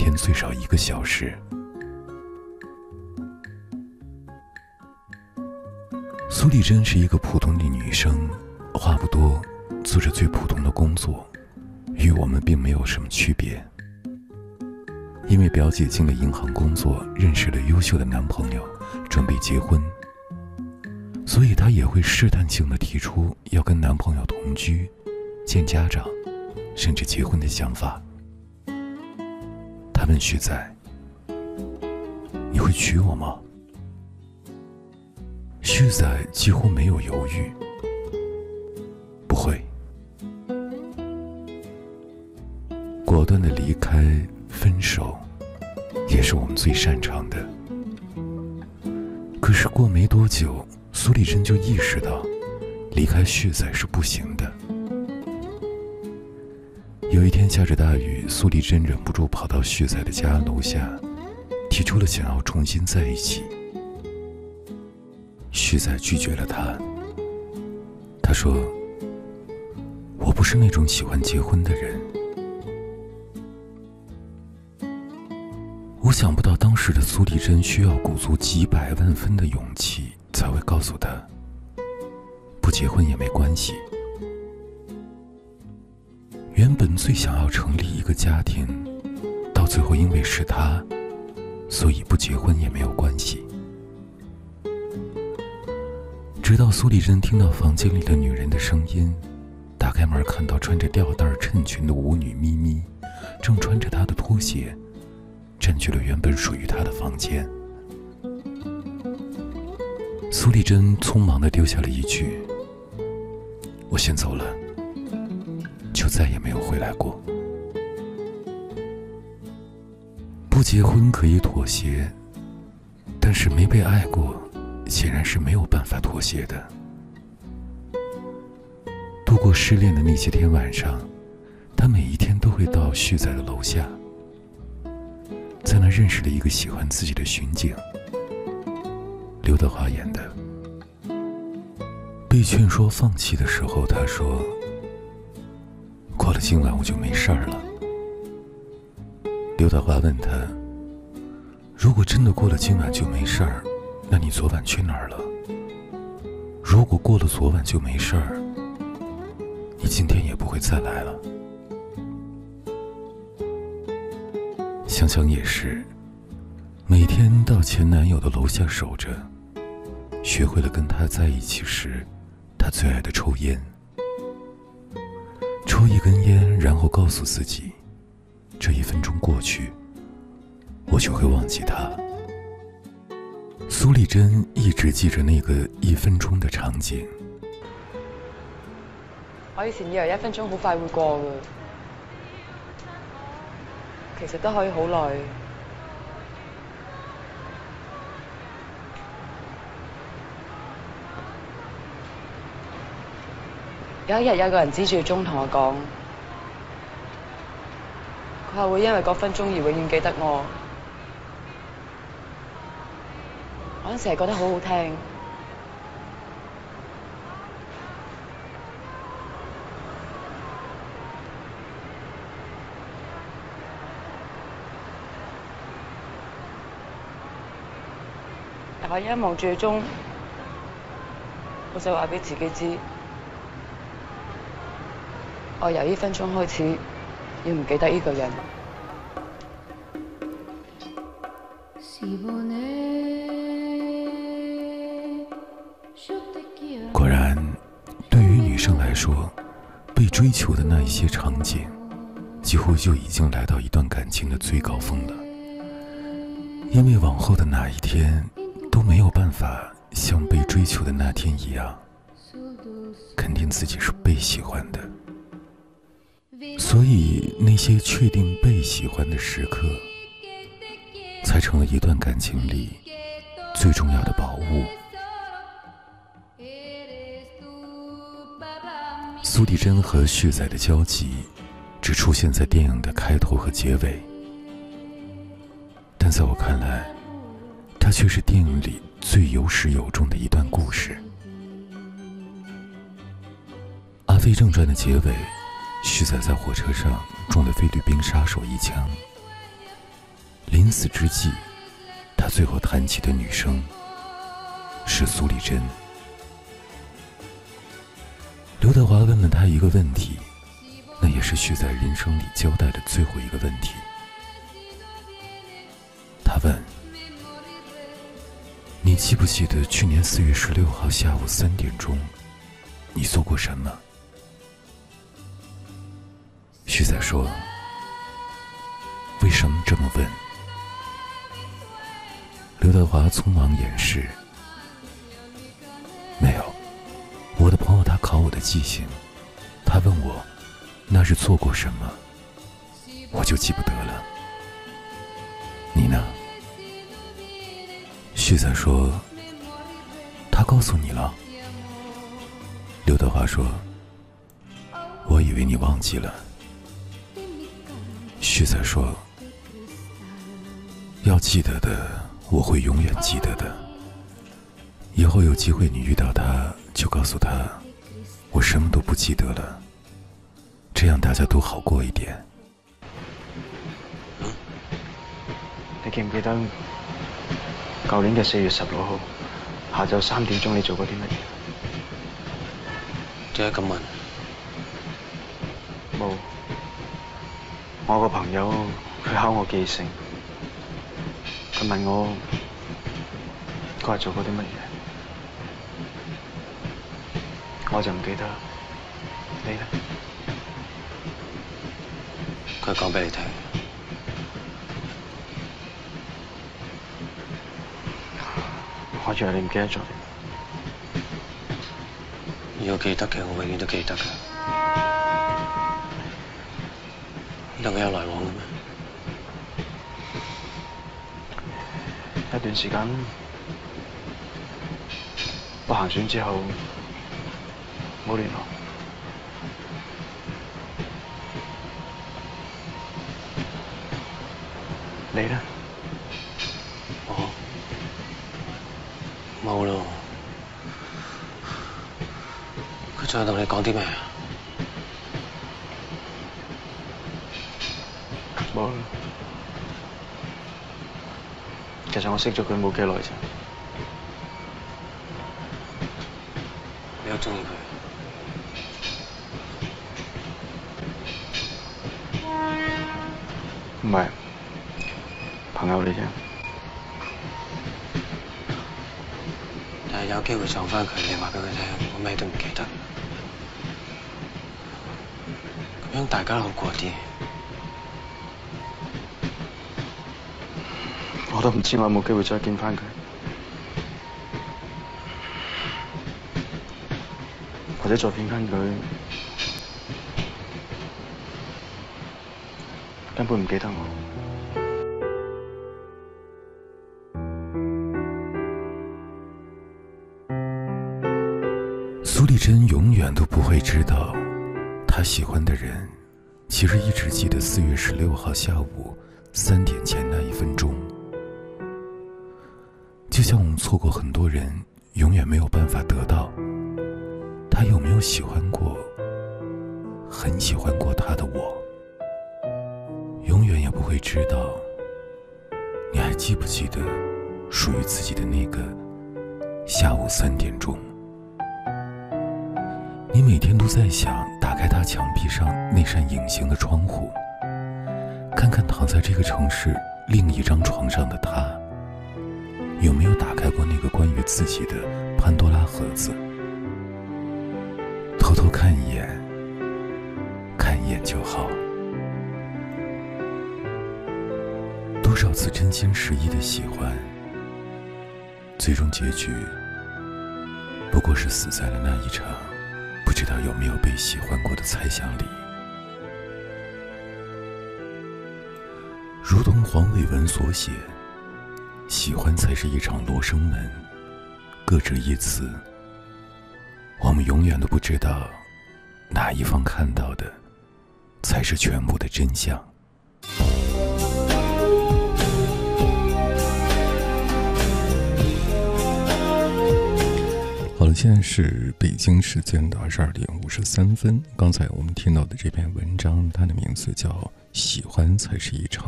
天最少1个小时。苏丽珍是一个普通的女生，话不多，做着最普通的工作，与我们并没有什么区别。因为表姐进了银行工作，认识了优秀的男朋友，准备结婚，所以她也会试探性地提出要跟男朋友同居、见家长，甚至结婚的想法。她问旭仔：“你会娶我吗？”旭仔几乎没有犹豫：“不会。”果断的离开、分手，也是我们最擅长的。可是过没多久，苏丽珍就意识到，离开旭仔是不行的。有一天下着大雨，苏丽珍忍不住跑到旭仔的家楼下，提出了想要重新在一起。旭仔拒绝了她。他说：“我不是那种喜欢结婚的人。”我想不到当时的苏丽珍需要鼓足几百万分的勇气，才会告诉他，不结婚也没关系。原本最想要成立一个家庭，到最后因为是他，所以不结婚也没有关系。直到苏丽珍听到房间里的女人的声音，打开门看到穿着吊带衬裙的舞女咪咪，正穿着她的拖鞋，占据了原本属于她的房间。苏丽珍匆忙地丢下了一句：“我先走了。”就再也没有回来过。不结婚可以妥协，但是没被爱过，显然是没有办法妥协的。度过失恋的那些天晚上，他每一天都会到旭仔的楼下，在那认识了一个喜欢自己的巡警，刘德华演的。被劝说放弃的时候，他说：“过了今晚我就没事儿了。”刘德华问他：“如果真的过了今晚就没事儿，那你昨晚去哪儿了？如果过了昨晚就没事儿，你今天也不会再来了。”想想也是，每天到前男友的楼下守着，学会了跟他在一起时，他最爱的抽烟。抽一根烟，然后告诉自己，这1分钟过去，我就会忘记他。苏丽珍一直记着那个1分鐘的場景。 我以前以為1分鐘好快會過嘅，其實都可以好耐。有一日有個人指住鐘同我講，佢話會因為嗰分鐘而永遠記得我。我嗰陣時係覺得好好聽。但我一望住鐘，我就話俾自己知，我由呢分鐘開始要唔記得呢個人。 果然，对于女生来说，被追求的那一些场景，几乎就已经来到一段感情的最高峰了。因为往后的哪一天都没有办法像被追求的那天一样，肯定自己是被喜欢的。所以那些确定被喜欢的时刻，才成了一段感情里最重要的宝物。苏丽珍和旭仔的交集只出现在电影的开头和结尾，但在我看来，它却是电影里最有始有终的一段故事。阿飞正传的结尾，旭仔在火车上中了菲律宾杀手一枪， 临死之际，他最后谈起的女生是苏丽珍。刘德华问了他一个问题，那也是许在人生里交代的最后一个问题。他问：你记不记得去年4月16号下午3点钟你做过什么？许在说：为什么这么问？刘德华匆忙掩饰：没有，我的朋友他考我的记性，他问我那是做过什么，我就记不得了。你呢？许在说：他告诉你了。刘德华说：我以为你忘记了。许在说：要记得的我会永远记得的，以后有机会你遇到他就告诉他我什么都不记得了，这样大家都好过一點。 你記唔記得舊年嘅4月16號下晝3點鐘你做過啲乜嘢？ 點解咁問？ 冇，我個朋友佢考我記性，佢問我嗰日做過啲乜嘢，我就唔記得。你呢？ 佢講俾你聽。 我以為你唔記得咗。 如果記得嘅，我永遠都記得㗎。兩個有來往嘅咩？ 一段時間，我行選之後冇聯絡。你呢？ 冇咯。佢仲有同你講啲咩啊？ 冇啦。其實我識咗佢冇幾耐啫。 你好鍾意佢？ 唔係，朋友嚟啫。 但係有機會撞返佢，你話俾佢聽，我咩都唔記得，咁樣大家都好過啲。 我都唔知我有冇機會再見返佢，或者再見返佢，根本唔記得我。 苏丽珍永远都不会知道，她喜欢的人其实一直记得4月16号下午3点前那1分钟。就像我们错过很多人，永远没有办法得到他有没有喜欢过很喜欢过他的我，永远也不会知道你还记不记得属于自己的那个下午3点钟。你每天都在想，打开他墙壁上那扇隐形的窗户，看看躺在这个城市另一张床上的他，有没有打开过那个关于自己的潘多拉盒子，偷偷看一眼，看一眼就好。多少次真心实意的喜欢，最终结局不过是死在了那一场不知道有没有被喜欢过的猜想里。如同黄伟文所写，喜欢才是一场罗生门，各执一词。我们永远都不知道哪一方看到的才是全部的真相。好了，现在是北京时间的22点53分。刚才我们听到的这篇文章，它的名字叫《喜欢才是一场